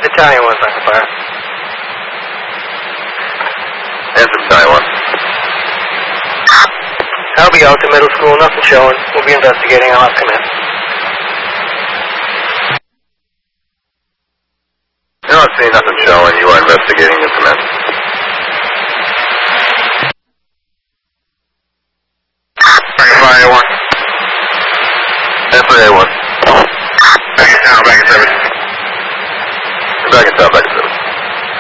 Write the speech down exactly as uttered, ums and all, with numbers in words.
Battalion one, Franklin Fire. Answer Battalion one. Albee Alta Middle School, nothing showing. We'll be investigating. I'll have command. You're not seeing nothing showing. You are investigating your command. Fire one. Answer A one.